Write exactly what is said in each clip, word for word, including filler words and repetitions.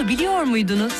Bunu biliyor muydunuz?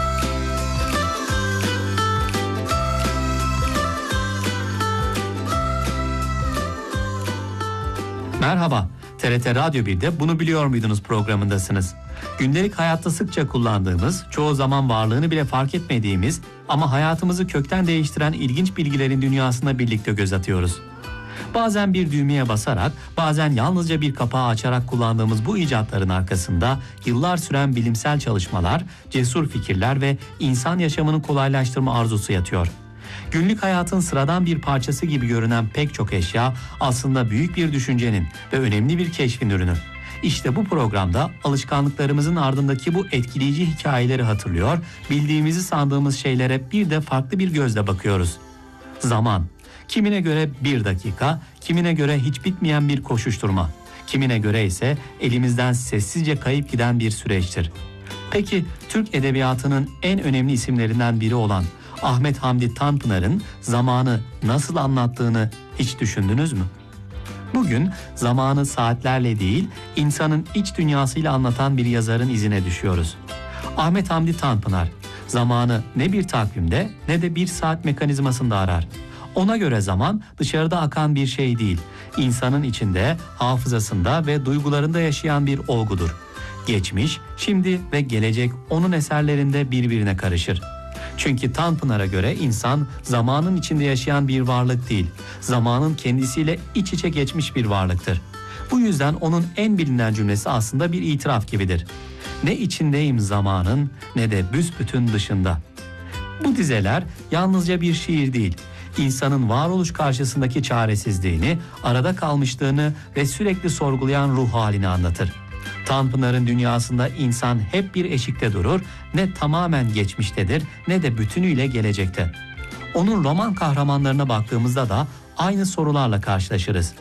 Merhaba, T R T Radyo bir'de Bunu Biliyor Muydunuz programındasınız. Gündelik hayatta sıkça kullandığımız, çoğu zaman varlığını bile fark etmediğimiz ama hayatımızı kökten değiştiren ilginç bilgilerin dünyasına birlikte göz atıyoruz. Bazen bir düğmeye basarak, bazen yalnızca bir kapağı açarak kullandığımız bu icatların arkasında yıllar süren bilimsel çalışmalar, cesur fikirler ve insan yaşamını kolaylaştırma arzusu yatıyor. Günlük hayatın sıradan bir parçası gibi görünen pek çok eşya aslında büyük bir düşüncenin ve önemli bir keşfin ürünü. İşte bu programda alışkanlıklarımızın ardındaki bu etkileyici hikayeleri hatırlıyor, bildiğimizi sandığımız şeylere bir de farklı bir gözle bakıyoruz. Zaman. Kimine göre bir dakika, kimine göre hiç bitmeyen bir koşuşturma. Kimine göre ise elimizden sessizce kayıp giden bir süreçtir. Peki Türk edebiyatının en önemli isimlerinden biri olan Ahmet Hamdi Tanpınar'ın zamanı nasıl anlattığını hiç düşündünüz mü? Bugün zamanı saatlerle değil, insanın iç dünyasıyla anlatan bir yazarın izine düşüyoruz. Ahmet Hamdi Tanpınar, zamanı ne bir takvimde ne de bir saat mekanizmasında arar. Ona göre zaman dışarıda akan bir şey değil, insanın içinde, hafızasında ve duygularında yaşayan bir olgudur. Geçmiş, şimdi ve gelecek onun eserlerinde birbirine karışır. Çünkü Tanpınar'a göre insan zamanın içinde yaşayan bir varlık değil, zamanın kendisiyle iç içe geçmiş bir varlıktır. Bu yüzden onun en bilinen cümlesi aslında bir itiraf gibidir. Ne içindeyim zamanın ne de büsbütün dışında. Bu dizeler yalnızca bir şiir değil, insanın varoluş karşısındaki çaresizliğini, arada kalmışlığını ve sürekli sorgulayan ruh halini anlatır. Tanpınar'ın dünyasında insan hep bir eşikte durur, ne tamamen geçmiştedir ne de bütünüyle gelecekte. Onun roman kahramanlarına baktığımızda da aynı sorularla karşılaşırız.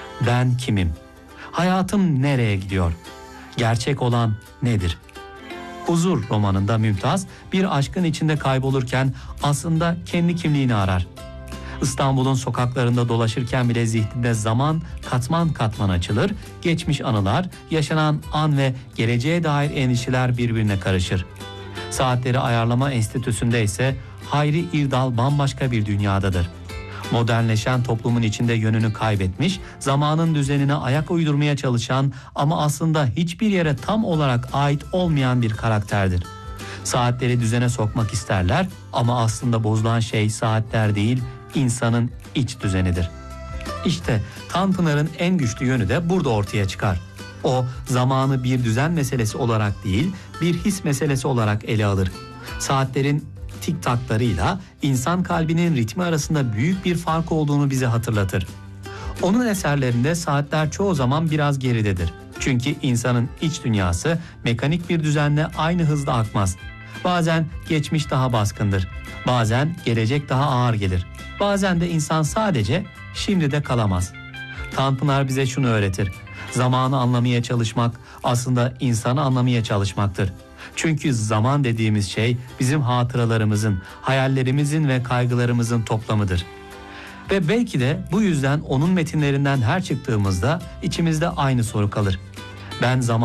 Ben kimim? Hayatım nereye gidiyor? Gerçek olan nedir? Huzur romanında Mümtaz bir aşkın içinde kaybolurken aslında kendi kimliğini arar. İstanbul'un sokaklarında dolaşırken bile zihninde zaman katman katman açılır, geçmiş anılar, yaşanan an ve geleceğe dair endişeler birbirine karışır. Saatleri Ayarlama Enstitüsü'nde ise Hayri İrdal bambaşka bir dünyadadır. Modernleşen toplumun içinde yönünü kaybetmiş, zamanın düzenine ayak uydurmaya çalışan ama aslında hiçbir yere tam olarak ait olmayan bir karakterdir. Saatleri düzene sokmak isterler ama aslında bozulan şey saatler değil, insanın iç düzenidir. İşte Tanpınar'ın en güçlü yönü de burada ortaya çıkar. O zamanı bir düzen meselesi olarak değil, bir his meselesi olarak ele alır. Saatlerin tik taklarıyla insan kalbinin ritmi arasında büyük bir fark olduğunu bize hatırlatır. Onun eserlerinde saatler çoğu zaman biraz geridedir. Çünkü insanın iç dünyası mekanik bir düzenle aynı hızda akmaz. Bazen geçmiş daha baskındır. Bazen gelecek daha ağır gelir. Bazen de insan sadece şimdi de kalamaz. Tanpınar bize şunu öğretir. Zamanı anlamaya çalışmak aslında insanı anlamaya çalışmaktır. Çünkü zaman dediğimiz şey bizim hatıralarımızın, hayallerimizin ve kaygılarımızın toplamıdır. Ve belki de bu yüzden onun metinlerinden her çıktığımızda içimizde aynı soru kalır. Ben zaman